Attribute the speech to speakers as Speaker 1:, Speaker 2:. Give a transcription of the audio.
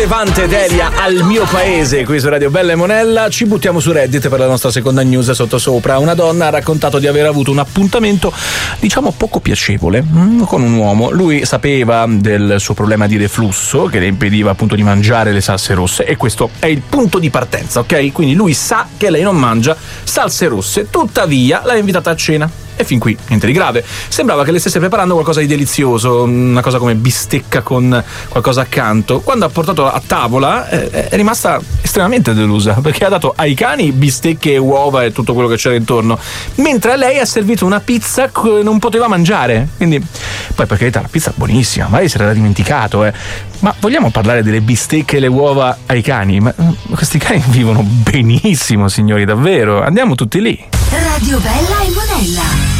Speaker 1: Levante Delia al mio paese, qui su Radio Bella e Monella. Ci buttiamo su Reddit per la nostra seconda news sottosopra. Una donna ha raccontato di aver avuto un appuntamento, diciamo, poco piacevole con un uomo. Lui sapeva del suo problema di reflusso che le impediva appunto di mangiare le salse rosse, e questo è il punto di partenza, ok? Quindi lui sa che lei non mangia salse rosse, tuttavia l'ha invitata a cena. E fin qui niente di grave. Sembrava che le stesse preparando qualcosa di delizioso, una cosa come bistecca con qualcosa accanto. Quando ha portato a tavola è rimasta estremamente delusa, perché ha dato ai cani bistecche e uova e tutto quello che c'era intorno, mentre a lei ha servito una pizza che non poteva mangiare. Quindi, poi per carità, la pizza è buonissima, magari se l'era dimenticato, ma vogliamo parlare delle bistecche e le uova ai cani? Ma questi cani vivono benissimo, signori, davvero. Andiamo tutti lì.
Speaker 2: Radio Bella e Monella.